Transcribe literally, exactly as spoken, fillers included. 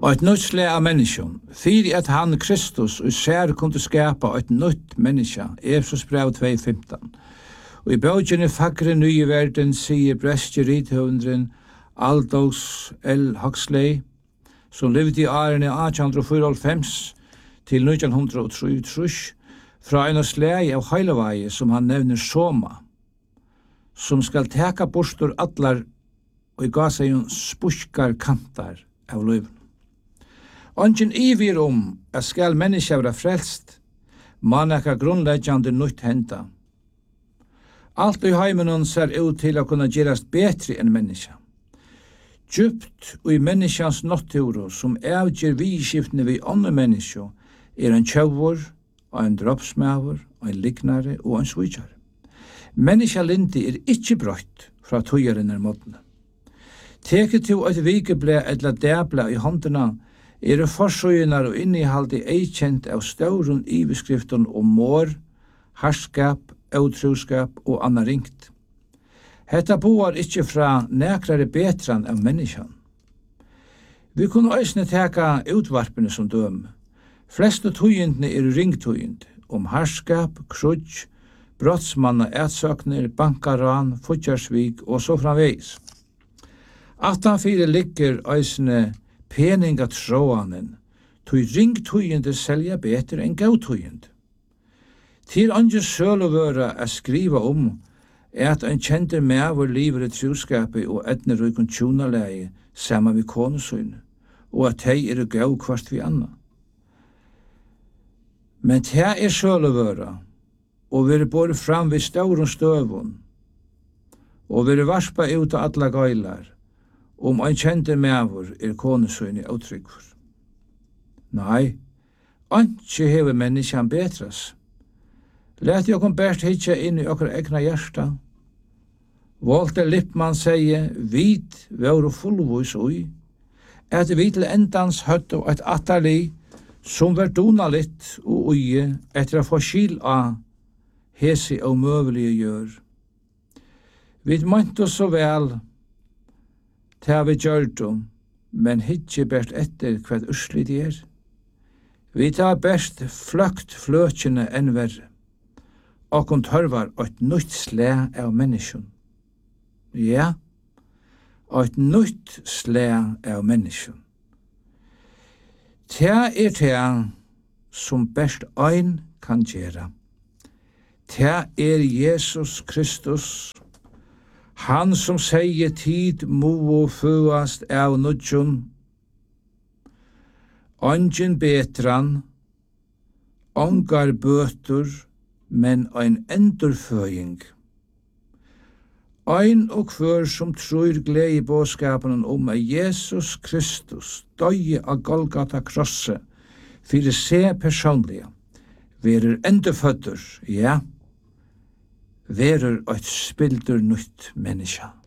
og et nytt slag av menneskjen, fyrir at han Kristus og sær kunne skapa et nytt menneske, Efesos brev to femten. Og i bøkene fagre nye verden sier brestje rithøvendren Aldous L. Huxley, som levde i årene eighteen forty-five til nineteen thirty-three, fra en slag av heileveie som han nevner Soma, som skal teka bostor allar og ga seg en spuskar kantar av løyven. Ongen ivir om at skal menneska være frelst, man ekka grunnleggjande nytt henta. Alt i heimenon ser ut til å kunne gjerast betri enn menneska. Djupt og i menneskans natturo som avgjer vidskiftene vi andre menneska er en tjauver, en droppsmæver, en liknare og en svitsjare. Menneska lindi er ikkje brøtt fra tøyaren er måttene. Teket til et vikeble eller dæble i håndene er forsøgnar og innehaldi eikjent av staurun iveskriften om mår, harskap, outroskap og anna ringt. Hetta boar ikkje fra nekrare betran av menneskjan. Vi kunne òsne teka utvarpene som døm. Fleste tøyendene er ringtøyend, om harskap, krudj, brottsmanna, ætsøkner, bankaran, futjarsvik og så framveis. Attan fire ligger òsne peninga tråanen, tøy ringtøyende selja beter enn gautøyend. Til andre sølevøra er skriva om er at en kjenter mever liver i truskapet og etner røykon tjonaleie saman vi konesøyne, og at hei er gau kvart vi anna. Men ta er sølevøra, og vi er båret fram ved staurun støvun, og vi er varspa ut av alla gailar, om ein kjenter mever er konesøyne og tryggfur. Nei, anki hever menneskjan betras. Læt jeg kom bært hitja inn i okkar egna hjärsta. Walter Lippmann sier, vit våru fullvus ui, at vi til endans høtt og et atali som var donalit og ui etter å få skil av hesi og møvelige gjør. Vi mønte oss så vel til vi gjør det, men hitje bært etter hva urslig det er. Vi tar bært fløkt fløkjene enn verre. Og hun tørvar et nytt slæ av menneskjen. Ja, et nytt slæ av menneskjen. Tja er tja som best ein kan gjera. Tja er Jesus Kristus, han som sier tid mo og føast av nudjun, ongen betran, ongar bøtur, men ein endurføying. Ein og hver som tror glede i båskapen om at Jesus Kristus døye av Golgata krosse for se personlige, verer endurfødder, ja, verer eit spildur nytt menneska.